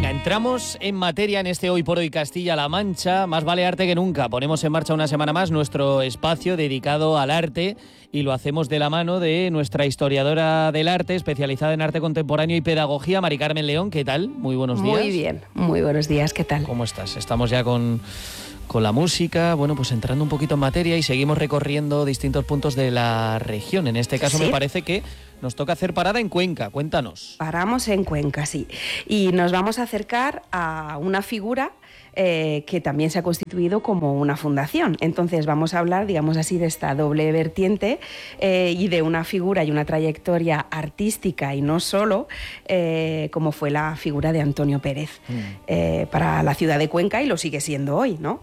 Venga, entramos en materia en este Hoy por Hoy Castilla-La Mancha. Más vale arte que nunca. Ponemos en marcha una semana más nuestro espacio dedicado al arte y lo hacemos de la mano de nuestra historiadora del arte, especializada en arte contemporáneo y pedagogía, Mari Carmen León. ¿Qué tal? Muy buenos días. Muy bien, muy buenos días. ¿Qué tal? ¿Cómo estás? Estamos ya con la música, bueno, pues entrando un poquito en materia y seguimos recorriendo distintos puntos de la región. En este caso, ¿sí? Me parece que nos toca hacer parada en Cuenca. Cuéntanos. Paramos en Cuenca, sí. Y nos vamos a acercar a una figura que también se ha constituido como una fundación. Entonces vamos a hablar, digamos así, de esta doble vertiente y de una figura y una trayectoria artística y no solo, como fue la figura de Antonio Pérez para la ciudad de Cuenca, y lo sigue siendo hoy, ¿no?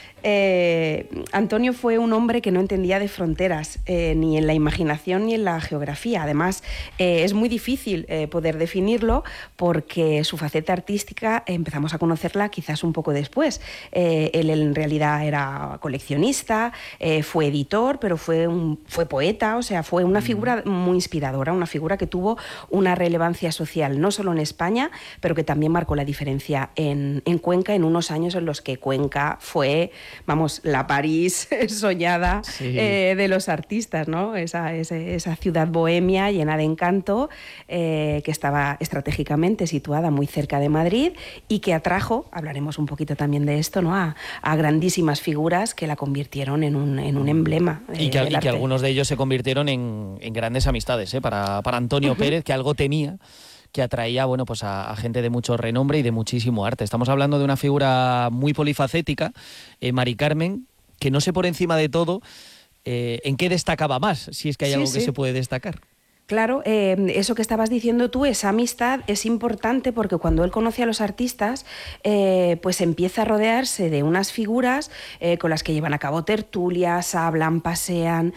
Antonio fue un hombre que no entendía de fronteras, ni en la imaginación ni en la geografía. Además, es muy difícil poder definirlo porque su faceta artística empezamos a conocerla quizás un poco después. Él en realidad era coleccionista, fue editor, pero fue poeta, o sea, fue una figura muy inspiradora, una figura que tuvo una relevancia social, no solo en España, pero que también marcó la diferencia en Cuenca, en unos años en los que Cuenca fue, vamos, la París soñada, sí, de los artistas, ¿no? Esa ciudad bohemia llena de encanto, que estaba estratégicamente situada muy cerca de Madrid y que atrajo, hablaremos un poquito también de esto, ¿no? a grandísimas figuras que la convirtieron en un emblema. Y que algunos de ellos se convirtieron en grandes amistades, para Antonio Pérez, que algo tenía, que atraía, bueno, pues a gente de mucho renombre y de muchísimo arte. Estamos hablando de una figura muy polifacética, Mari Carmen, que no sé por encima de todo en qué destacaba más, si es que hay algo que se puede destacar. Claro, eso que estabas diciendo tú, esa amistad es importante porque cuando él conoce a los artistas, pues empieza a rodearse de unas figuras con las que llevan a cabo tertulias, hablan, pasean,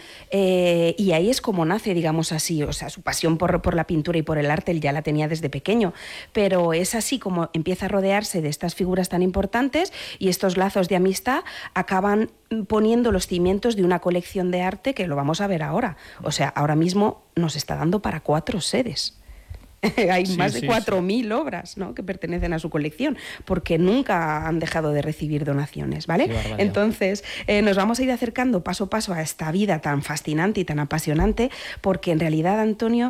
y ahí es como nace, digamos así, o sea, su pasión por la pintura y por el arte él ya la tenía desde pequeño, pero es así como empieza a rodearse de estas figuras tan importantes y estos lazos de amistad acaban poniendo los cimientos de una colección de arte que lo vamos a ver ahora. O sea, ahora mismo nos está dando para 4 sedes. Hay más de 4.000 obras, ¿no?, que pertenecen a su colección, porque nunca han dejado de recibir donaciones, ¿vale? Entonces, nos vamos a ir acercando paso a paso a esta vida tan fascinante y tan apasionante, porque en realidad Antonio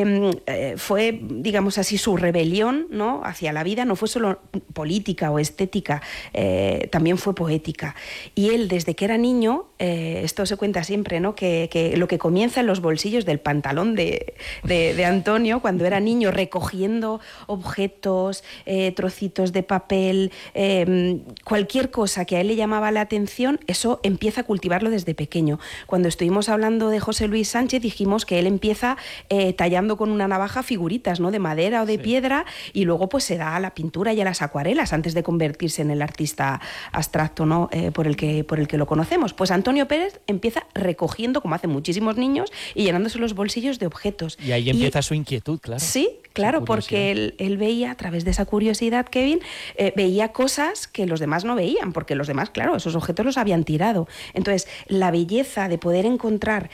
fue, digamos así, su rebelión, ¿no?, hacia la vida no fue solo política o estética, también fue poética. Y él, desde que era niño, esto se cuenta siempre, ¿no?, que lo que comienza en los bolsillos del pantalón de Antonio cuando era niño, recogiendo objetos, trocitos de papel, cualquier cosa que a él le llamaba la atención, eso empieza a cultivarlo desde pequeño. Cuando estuvimos hablando de José Luis Sánchez, dijimos que él empieza tallando con una navaja figuritas, ¿no?, de madera o de piedra, y luego pues se da a la pintura y a las acuarelas antes de convertirse en el artista abstracto, ¿no?, por el que lo conocemos. Pues Antonio Pérez empieza recogiendo, como hacen muchísimos niños, y llenándose los bolsillos de objetos. Y ahí empieza su inquietud, claro. Sí, claro, porque él veía, a través de esa curiosidad, Kevin, veía cosas que los demás no veían, porque los demás, claro, esos objetos los habían tirado. Entonces, la belleza de poder encontrar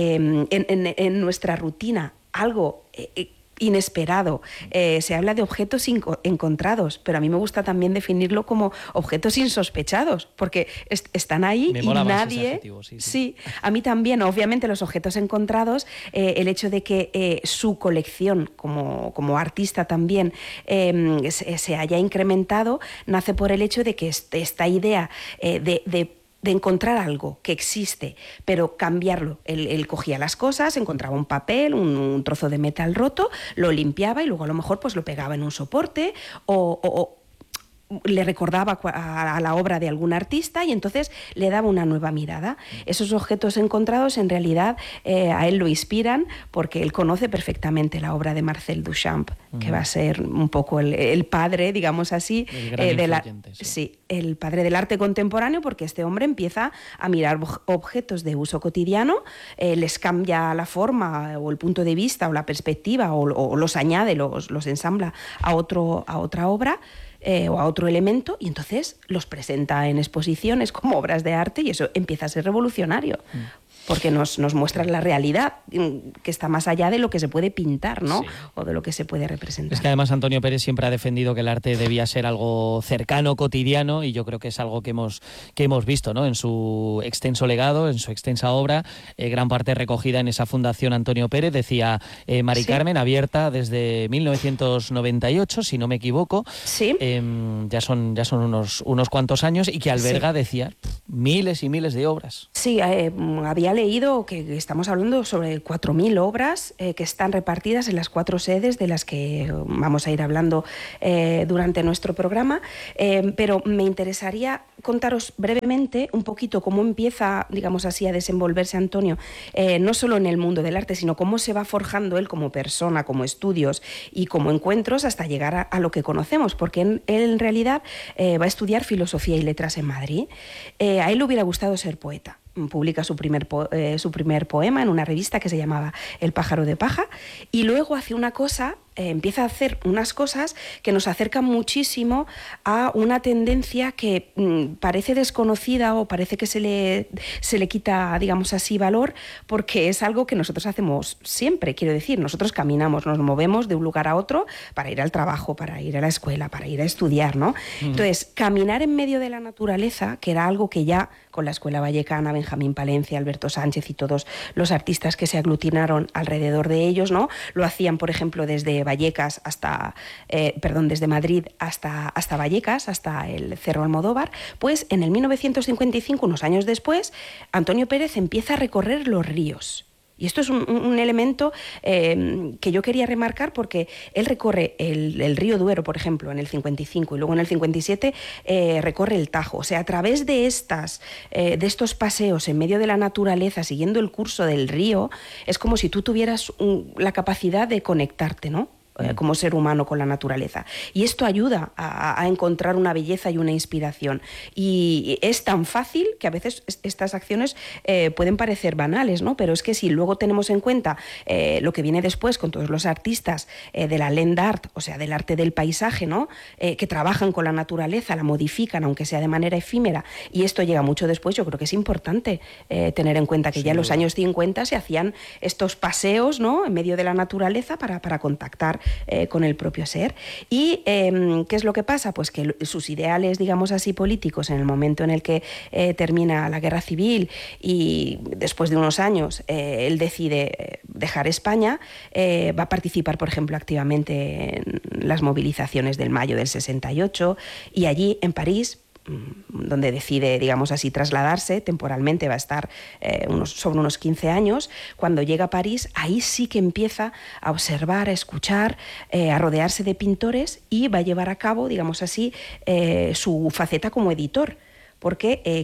en nuestra rutina algo inesperado. Se habla de objetos encontrados, pero a mí me gusta también definirlo como objetos insospechados, porque están ahí y nadie... Sí, a mí también, obviamente los objetos encontrados, el hecho de que su colección como artista también se haya incrementado, nace por el hecho de que esta idea de encontrar algo que existe, pero cambiarlo. Él cogía las cosas, encontraba un papel, un trozo de metal roto, lo limpiaba y luego a lo mejor pues lo pegaba en un soporte o le recordaba a la obra de algún artista y entonces le daba una nueva mirada. Esos objetos encontrados en realidad a él lo inspiran porque él conoce perfectamente la obra de Marcel Duchamp, que va a ser un poco el padre, digamos así, el padre del arte contemporáneo, porque este hombre empieza a mirar objetos de uso cotidiano, les cambia la forma o el punto de vista o la perspectiva o los añade, los ensambla a otra obra, o a otro elemento, y entonces los presenta en exposiciones como obras de arte y eso empieza a ser revolucionario. porque nos muestra la realidad, que está más allá de lo que se puede pintar, ¿no? Sí. O de lo que se puede representar. Es que además Antonio Pérez siempre ha defendido que el arte debía ser algo cercano, cotidiano, y yo creo que es algo que hemos visto, ¿no? En su extenso legado, en su extensa obra, gran parte recogida en esa Fundación Antonio Pérez, decía Mari Carmen, abierta desde 1998, si no me equivoco. Sí. Ya son unos cuantos años, y que alberga, decía, miles y miles de obras. Sí, había leído que estamos hablando sobre 4.000 obras que están repartidas en las 4 sedes de las que vamos a ir hablando durante nuestro programa, pero me interesaría contaros brevemente un poquito cómo empieza, digamos así, a desenvolverse Antonio, no solo en el mundo del arte, sino cómo se va forjando él como persona, como estudios y como encuentros hasta llegar a lo que conocemos, porque él en realidad va a estudiar filosofía y letras en Madrid. A él le hubiera gustado ser poeta. Publica su primer poema en una revista que se llamaba El pájaro de paja, y luego hace una cosa, empieza a hacer unas cosas que nos acercan muchísimo a una tendencia que parece desconocida, o parece que se le quita, digamos así, valor, porque es algo que nosotros hacemos siempre. Quiero decir, nosotros caminamos, nos movemos de un lugar a otro para ir al trabajo, para ir a la escuela, para ir a estudiar, ¿no? Entonces, caminar en medio de la naturaleza, que era algo que ya con la Escuela Vallecana, Benjamín Palencia, Alberto Sánchez y todos los artistas que se aglutinaron alrededor de ellos, ¿no? Lo hacían, por ejemplo, desde Vallecas desde Madrid hasta Vallecas, hasta el Cerro Almodóvar. Pues en el 1955, unos años después, Antonio Pérez empieza a recorrer los ríos. Y esto es un elemento que yo quería remarcar, porque él recorre el río Duero, por ejemplo, en el 55, y luego en el 57 recorre el Tajo. O sea, a través de estos paseos en medio de la naturaleza, siguiendo el curso del río, es como si tú tuvieras la capacidad de conectarte, ¿no? Como ser humano con la naturaleza. Y esto ayuda a encontrar una belleza y una inspiración. Y es tan fácil que a veces estas acciones pueden parecer banales, ¿no? Pero es que si luego tenemos en cuenta lo que viene después con todos los artistas de la land art, o sea, del arte del paisaje, ¿no? Que trabajan con la naturaleza, la modifican, aunque sea de manera efímera, y esto llega mucho después, yo creo que es importante tener en cuenta que ya en los años 50 se hacían estos paseos, ¿no? En medio de la naturaleza para contactar con el propio ser. ¿Y qué es lo que pasa? Pues que sus ideales, digamos así, políticos, en el momento en el que termina la guerra civil y después de unos años él decide dejar España, va a participar, por ejemplo, activamente en las movilizaciones del mayo del 68, y allí en París, donde decide, digamos así, trasladarse temporalmente, va a estar sobre unos 15 años. Cuando llega a París, ahí sí que empieza a observar, a escuchar, a rodearse de pintores, y va a llevar a cabo, digamos así, su faceta como editor, porque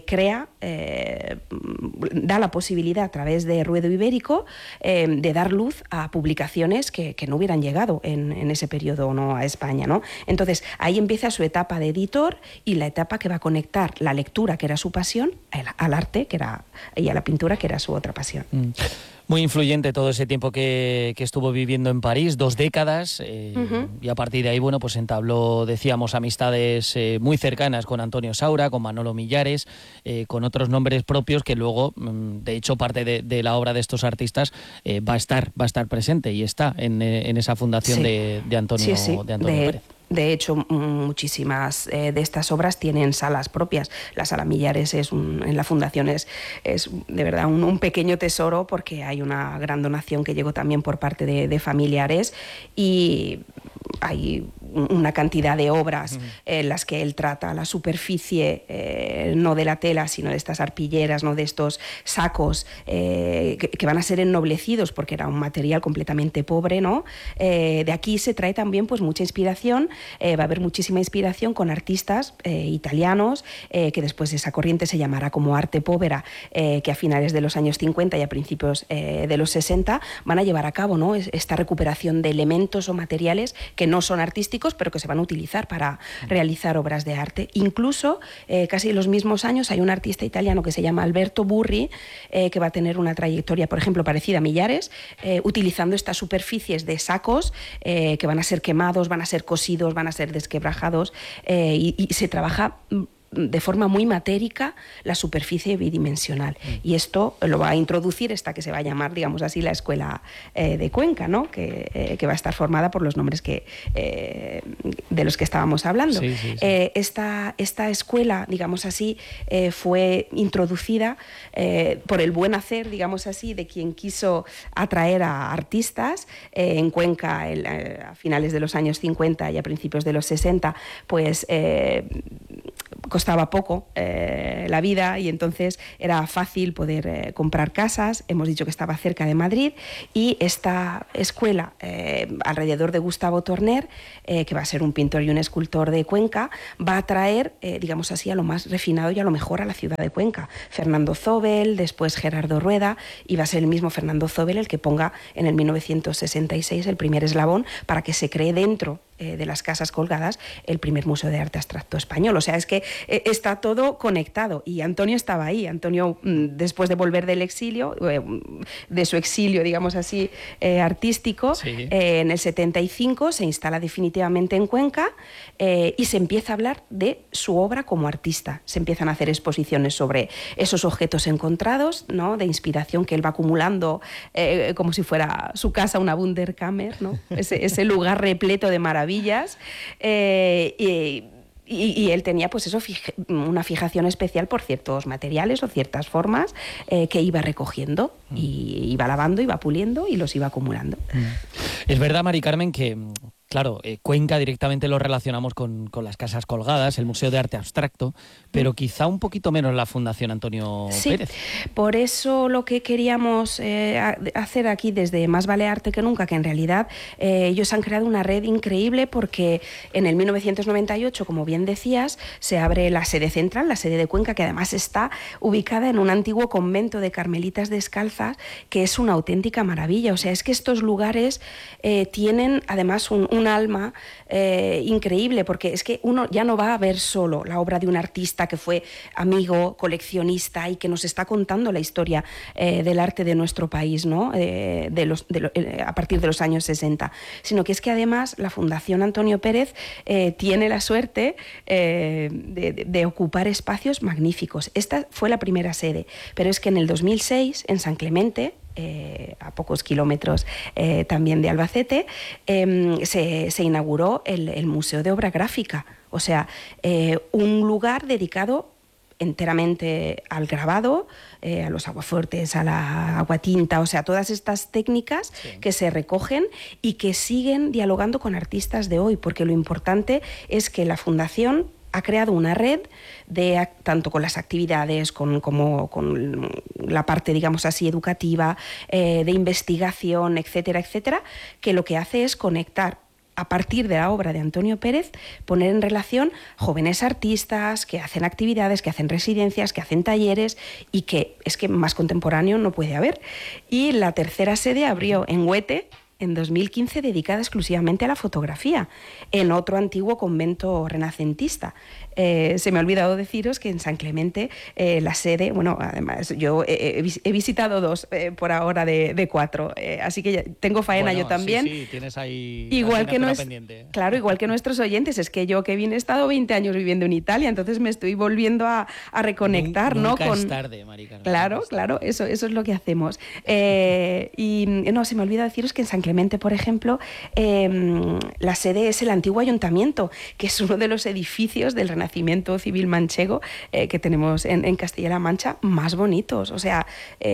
da la posibilidad a través de Ruedo Ibérico de dar luz a publicaciones que no hubieran llegado en ese periodo, ¿no?, a España, ¿no? Entonces ahí empieza su etapa de editor, y la etapa que va a conectar la lectura, que era su pasión, al arte, y a la pintura, que era su otra pasión. Muy influyente todo ese tiempo que estuvo viviendo en París, 2 décadas, y a partir de ahí, bueno, pues entabló, decíamos, amistades muy cercanas con Antonio Saura, con Manolo Millares, con otros nombres propios que luego, de hecho, parte de la obra de estos artistas va a estar presente, y está en esa fundación de Antonio Pérez. De hecho, muchísimas de estas obras tienen salas propias. La Sala Millares en la Fundación es de verdad un pequeño tesoro, porque hay una gran donación que llegó también por parte de familiares, y hay una cantidad de obras en las que él trata la superficie, no de la tela, sino de estas arpilleras, no de estos sacos que van a ser ennoblecidos, porque era un material completamente pobre, ¿no? De aquí se trae también pues mucha inspiración. Va a haber muchísima inspiración con artistas italianos, que después esa corriente se llamará como arte povera, que a finales de los años 50 y a principios de los 60 van a llevar a cabo, ¿no?, esta recuperación de elementos o materiales que no son artísticos, pero que se van a utilizar para realizar obras de arte. Incluso, casi en los mismos años, hay un artista italiano que se llama Alberto Burri, que va a tener una trayectoria, por ejemplo, parecida a Millares, utilizando estas superficies de sacos que van a ser quemados, van a ser cosidos, van a ser desquebrajados, y se trabaja de forma muy matérica la superficie bidimensional. Y esto lo va a introducir esta que se va a llamar, digamos así, la Escuela de Cuenca, ¿no? Que va a estar formada por los nombres de los que estábamos hablando. Sí, sí, sí. Esta escuela, digamos así, fue introducida por el buen hacer, digamos así, de quien quiso atraer a artistas. En Cuenca, a finales de los años 50 y a principios de los 60, pues costaba poco la vida, y entonces era fácil poder comprar casas. Hemos dicho que estaba cerca de Madrid, y esta escuela, alrededor de Gustavo Torner, que va a ser un pintor y un escultor de Cuenca, va a traer, digamos así, a lo más refinado y a lo mejor a la ciudad de Cuenca. Fernando Zóbel, después Gerardo Rueda, y va a ser el mismo Fernando Zóbel el que ponga en el 1966 el primer eslabón para que se cree dentro de las casas colgadas el primer Museo de Arte Abstracto español. O sea, es que está todo conectado, y Antonio estaba ahí. Antonio, después de volver del exilio, de su exilio, digamos así, artístico, sí, en el 75 se instala definitivamente en Cuenca, y se empieza a hablar de su obra como artista. Se empiezan a hacer exposiciones sobre esos objetos encontrados, ¿no?, de inspiración que él va acumulando, como si fuera su casa una Wunderkammer, ¿no? ese lugar repleto de maravillas. Y él tenía, pues eso, una fijación especial por ciertos materiales o ciertas formas que iba recogiendo, y iba lavando, iba puliendo y los iba acumulando. Es verdad, Mari Carmen, que claro, Cuenca directamente lo relacionamos con las casas colgadas, el Museo de Arte Abstracto, pero quizá un poquito menos la Fundación Antonio Pérez. Por eso lo que queríamos hacer aquí desde Más Vale Arte que Nunca, que en realidad ellos han creado una red increíble, porque en el 1998, como bien decías, se abre la sede central, la sede de Cuenca, que además está ubicada en un antiguo convento de carmelitas descalzas, que es una auténtica maravilla. O sea, es que estos lugares tienen además un alma increíble, porque es que uno ya no va a ver solo la obra de un artista que fue amigo, coleccionista, y que nos está contando la historia del arte de nuestro país, ¿no? A partir de los años 60, sino que es que además la Fundación Antonio Pérez tiene la suerte de ocupar espacios magníficos. Esta fue la primera sede, pero es que en el 2006, en San Clemente, a pocos kilómetros también de Albacete, se inauguró el Museo de Obra Gráfica. O sea, un lugar dedicado enteramente al grabado, a los aguafuertes, a la aguatinta, o sea, todas estas técnicas, sí, que se recogen y que siguen dialogando con artistas de hoy, porque lo importante es que la Fundación ha creado una red tanto con las actividades como con la parte, digamos así, educativa, de investigación, etcétera, etcétera, que lo que hace es conectar a partir de la obra de Antonio Pérez, poner en relación jóvenes artistas que hacen actividades, que hacen residencias, que hacen talleres, y que es que más contemporáneo no puede haber. Y la tercera sede abrió en Huete en 2015, dedicada exclusivamente a la fotografía, en otro antiguo convento renacentista. Se me ha olvidado deciros que en San Clemente la sede, bueno, además yo he visitado 2 por ahora de 4, así que tengo faena, bueno, yo también. Sí, tienes ahí igual que pendiente. Claro, igual que nuestros oyentes, es que yo, que bien, he estado 20 años viviendo en Italia, entonces me estoy volviendo a reconectar, nunca ¿no? Es tarde, Mari Carmen. Claro, eso es lo que hacemos. Y no, se me olvida deciros que en San Clemente, por ejemplo, la sede es el antiguo ayuntamiento, que es uno de los edificios del Renacimiento civil manchego que tenemos en Castilla-La Mancha más bonitos. O sea,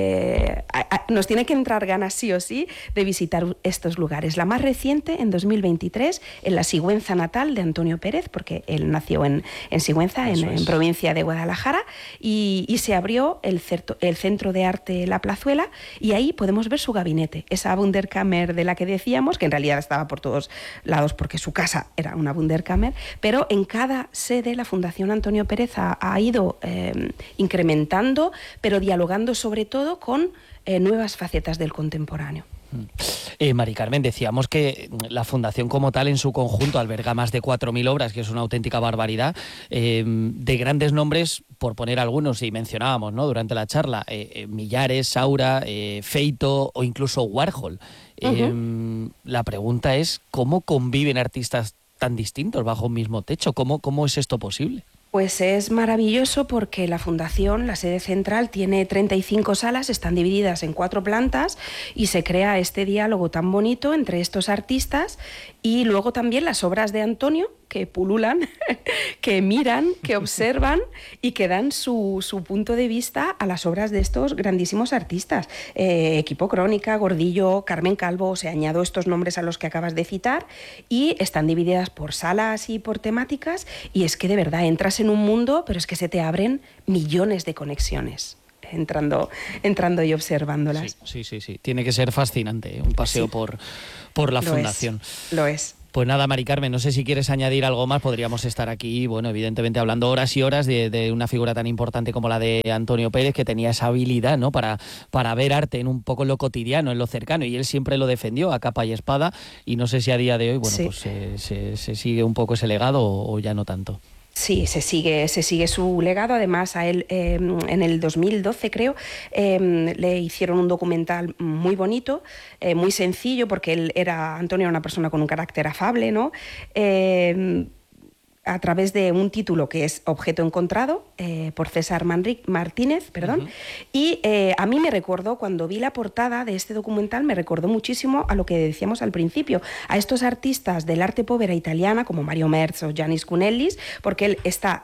nos tiene que entrar ganas sí o sí de visitar estos lugares. La más reciente, en 2023, en la Sigüenza natal de Antonio Pérez, porque él nació en Sigüenza, en provincia de Guadalajara, y se abrió el Centro de Arte La Plazuela, y ahí podemos ver su gabinete, esa Wunderkammer de la que decíamos, que en realidad estaba por todos lados porque su casa era una Wunderkammer, pero en cada sede la Fundación Antonio Pérez ha ido incrementando, pero dialogando sobre todo con nuevas facetas del contemporáneo. Mari Carmen, decíamos que la Fundación como tal en su conjunto alberga más de 4.000 obras, que es una auténtica barbaridad, de grandes nombres, por poner algunos, y mencionábamos, ¿no?, durante la charla, Millares, Saura, Feito o incluso Warhol. La pregunta es, ¿cómo conviven artistas tan distintos bajo un mismo techo? ¿Cómo es esto posible? Pues es maravilloso porque la Fundación, la sede central, tiene 35 salas, están divididas en 4 plantas y se crea este diálogo tan bonito entre estos artistas y luego también las obras de Antonio, que pululan, que miran, que observan y que dan su punto de vista a las obras de estos grandísimos artistas. Equipo Crónica, Gordillo, Carmen Calvo, se añado estos nombres a los que acabas de citar y están divididas por salas y por temáticas y es que de verdad entras en un mundo, pero es que se te abren millones de conexiones entrando y observándolas. Sí. Tiene que ser fascinante, un paseo por la Fundación. Lo es. Pues nada, Mari Carmen, no sé si quieres añadir algo más. Podríamos estar aquí, bueno, evidentemente hablando horas y horas de una figura tan importante como la de Antonio Pérez, que tenía esa habilidad, ¿no?, para ver arte en un poco lo cotidiano, en lo cercano, y él siempre lo defendió a capa y espada, y no sé si a día de hoy, bueno, pues se sigue un poco ese legado o ya no tanto. Sí, se sigue su legado. Además, a él en el 2012, creo, le hicieron un documental muy bonito, muy sencillo, porque Antonio era una persona con un carácter afable, ¿no? A través de un título que es Objeto encontrado, por César Martínez, perdón. Uh-huh. Y a mí me recordó, cuando vi la portada de este documental, me recordó muchísimo a lo que decíamos al principio, a estos artistas del arte povera italiana, como Mario Merz o Giannis Cunellis, porque él está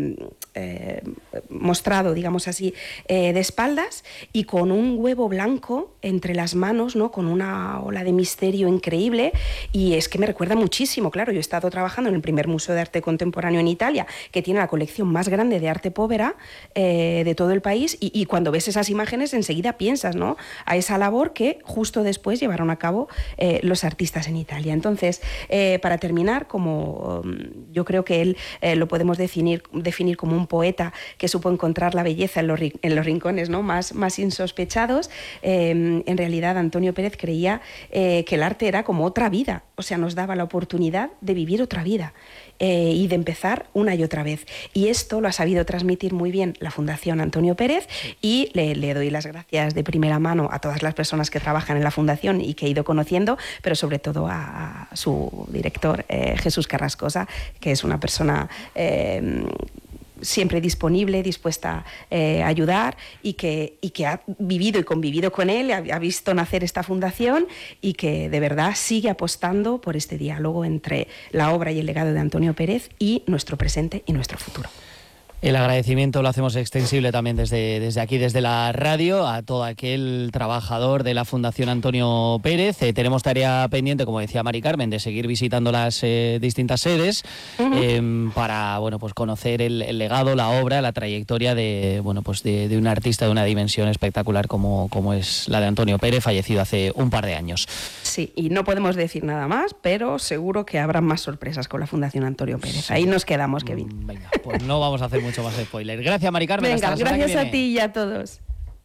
mostrado, digamos así, de espaldas y con un huevo blanco entre las manos, ¿no?, con una ola de misterio increíble, y es que me recuerda muchísimo. Claro, yo he estado trabajando en el primer Museo de Arte Contemporáneo en Italia, que tiene la colección más grande de arte povera de todo el país, y cuando ves esas imágenes enseguida piensas, ¿no?, a esa labor que justo después llevaron a cabo los artistas en Italia. Entonces, para terminar, como yo creo que él lo podemos definir como un poeta que supo encontrar la belleza en los rincones, ¿no?, más insospechados, en realidad Antonio Pérez creía que el arte era como otra vida, o sea, nos daba la oportunidad de vivir otra vida. Y de empezar una y otra vez. Y esto lo ha sabido transmitir muy bien la Fundación Antonio Pérez, y le doy las gracias de primera mano a todas las personas que trabajan en la Fundación y que he ido conociendo, pero sobre todo a su director, Jesús Carrascosa, que es una persona siempre disponible, dispuesta a ayudar, y que ha vivido y convivido con él, ha visto nacer esta fundación, y que de verdad sigue apostando por este diálogo entre la obra y el legado de Antonio Pérez y nuestro presente y nuestro futuro. El agradecimiento lo hacemos extensible también desde aquí, desde la radio, a todo aquel trabajador de la Fundación Antonio Pérez. Tenemos tarea pendiente, como decía Mari Carmen, de seguir visitando las distintas sedes, uh-huh, para, bueno, pues conocer el legado, la obra, la trayectoria de un artista de una dimensión espectacular como es la de Antonio Pérez, fallecido hace un par de años. Sí, y no podemos decir nada más, pero seguro que habrá más sorpresas con la Fundación Antonio Pérez. Sí. Ahí nos quedamos, Kevin. Venga, pues no vamos a hacer mucho más spoiler. Gracias, Mari Carmen. Venga, hasta la gracias semana que viene. A ti y a todos.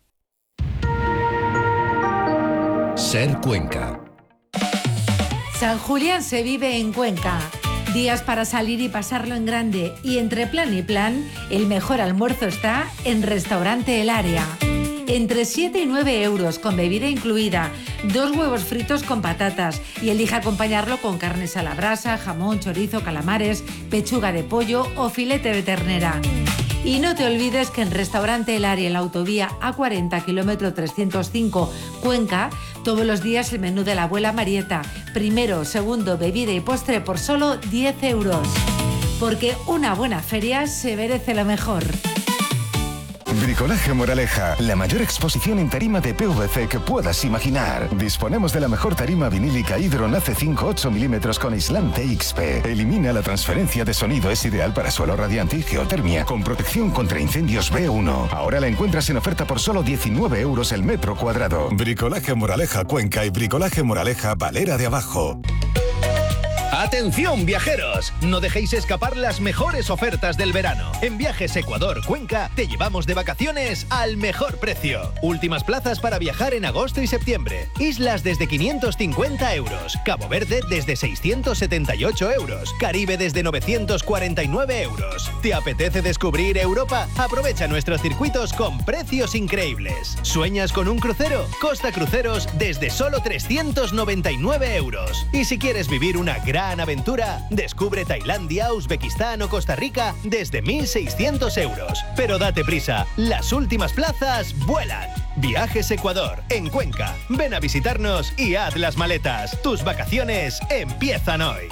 Ser Cuenca. San Julián se vive en Cuenca. Días para salir y pasarlo en grande. Y entre plan y plan, el mejor almuerzo está en Restaurante El Área. Entre 7 y 9 euros, con bebida incluida, 2 huevos fritos con patatas, y elige acompañarlo con carnes a la brasa, jamón, chorizo, calamares, pechuga de pollo o filete de ternera. Y no te olvides que en Restaurante El Área, en la autovía A40, kilómetro 305, Cuenca, todos los días el menú de la abuela Marieta, primero, segundo, bebida y postre por solo 10 euros. Porque una buena feria se merece lo mejor. Bricolaje Moraleja, la mayor exposición en tarima de PVC que puedas imaginar. Disponemos de la mejor tarima vinílica Hydron AC5 8 mm con aislante XP. Elimina la transferencia de sonido, es ideal para suelo radiante y geotermia, con protección contra incendios B1. Ahora la encuentras en oferta por solo 19 euros el metro cuadrado. Bricolaje Moraleja Cuenca y Bricolaje Moraleja Valera de Abajo. ¡Atención, viajeros! No dejéis escapar las mejores ofertas del verano. En Viajes Ecuador Cuenca te llevamos de vacaciones al mejor precio. Últimas plazas para viajar en agosto y septiembre. Islas desde 550 euros. Cabo Verde desde 678 euros. Caribe desde 949 euros. ¿Te apetece descubrir Europa? Aprovecha nuestros circuitos con precios increíbles. ¿Sueñas con un crucero? Costa Cruceros desde solo 399 euros. Y si quieres vivir una gran gran aventura, descubre Tailandia, Uzbekistán o Costa Rica desde 1.600 euros. Pero date prisa, las últimas plazas vuelan. Viajes Ecuador, en Cuenca. Ven a visitarnos y haz las maletas. Tus vacaciones empiezan hoy.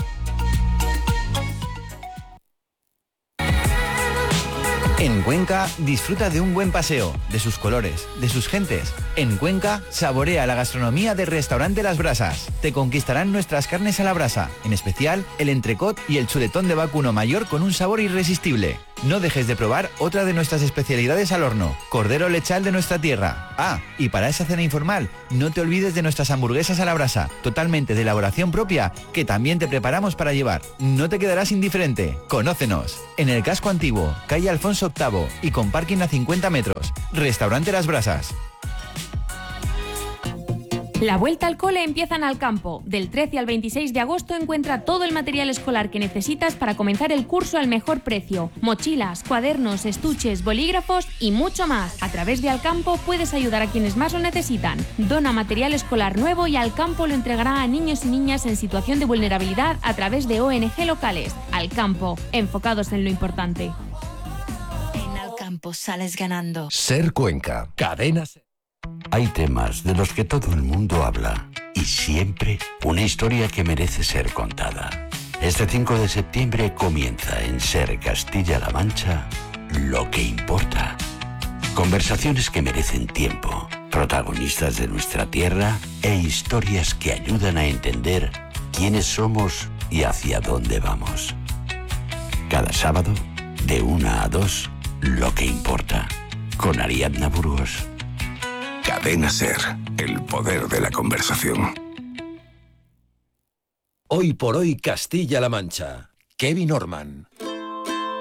En Cuenca, disfruta de un buen paseo, de sus colores, de sus gentes. En Cuenca, saborea la gastronomía del restaurante Las Brasas. Te conquistarán nuestras carnes a la brasa, en especial el entrecot y el chuletón de vacuno mayor con un sabor irresistible. No dejes de probar otra de nuestras especialidades al horno, cordero lechal de nuestra tierra. Ah, y para esa cena informal, no te olvides de nuestras hamburguesas a la brasa, totalmente de elaboración propia, que también te preparamos para llevar. No te quedarás indiferente. Conócenos. En el casco antiguo, calle Alfonso VIII y con parking a 50 metros. Restaurante Las Brasas. La vuelta al cole empieza en Alcampo. Del 13 al 26 de agosto encuentra todo el material escolar que necesitas para comenzar el curso al mejor precio. Mochilas, cuadernos, estuches, bolígrafos y mucho más. A través de Alcampo puedes ayudar a quienes más lo necesitan. Dona material escolar nuevo y Alcampo lo entregará a niños y niñas en situación de vulnerabilidad a través de ONG locales. Alcampo, enfocados en lo importante. En Alcampo sales ganando. Ser Cuenca, cadenas. Hay temas de los que todo el mundo habla y siempre una historia que merece ser contada. Este 5 de septiembre comienza en Ser Castilla-La Mancha Lo que importa. Conversaciones que merecen tiempo, protagonistas de nuestra tierra e historias que ayudan a entender quiénes somos y hacia dónde vamos. Cada sábado, de 1 a 2, Lo que importa, con Ariadna Burgos. Cadena Ser, el poder de la conversación. Hoy por hoy Castilla-La Mancha. Kevin Orman.